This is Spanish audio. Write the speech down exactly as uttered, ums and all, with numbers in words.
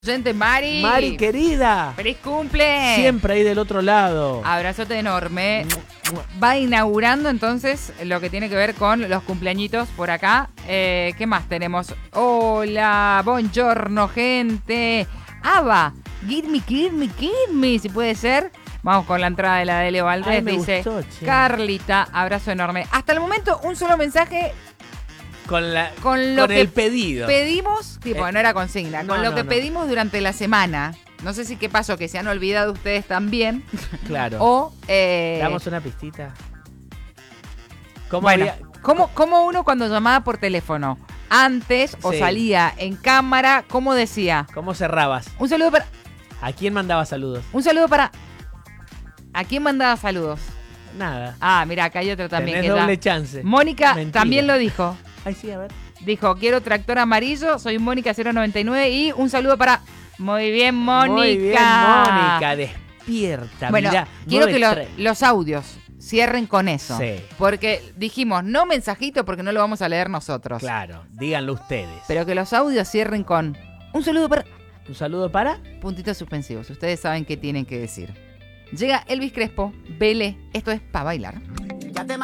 Gente, Mari. Mari, querida. ¡Feliz cumple! Siempre ahí del otro lado. Abrazote enorme. Va inaugurando entonces lo que tiene que ver con los cumpleañitos por acá. Eh, ¿Qué más tenemos? Hola, buongiorno, gente. Ava, give me, give me, give me, si puede ser. Vamos con la entrada de la de Leo Valdés. Ay, me dice, gustó, che. Carlita, abrazo enorme. Hasta el momento, un solo mensaje Con, la, con lo con que el pedido. pedimos, tipo, Eh, no era consigna, no, con lo no, que no. pedimos durante la semana. No sé si qué pasó, que se han olvidado ustedes también. Claro. O, eh, Damos una pistita. ¿Cómo bueno, había- ¿cómo, cómo uno cuando llamaba por teléfono, antes o Sí. salía en cámara, cómo decía? ¿Cómo cerrabas? Un saludo para... ¿A quién mandaba saludos? Un saludo para... ¿A quién mandaba saludos? Nada. Ah, mira, acá hay otro también. Tenés que doble ya- chance. Mónica Mentira. también lo dijo. Ay, sí, a ver. Dijo, quiero tractor amarillo, soy Mónica cero noventa y nueve y un saludo para... Muy bien, Mónica. Muy bien, Mónica. Despierta. Bueno, Mirá, quiero que nueve los, los audios cierren con eso. Sí. Porque dijimos, no mensajito porque no lo vamos a leer nosotros. Claro, díganlo ustedes. Pero que los audios cierren con un saludo para... Un saludo para... Puntitos suspensivos. Ustedes saben qué tienen que decir. Llega Elvis Crespo, Vele. Esto es Pa' Bailar.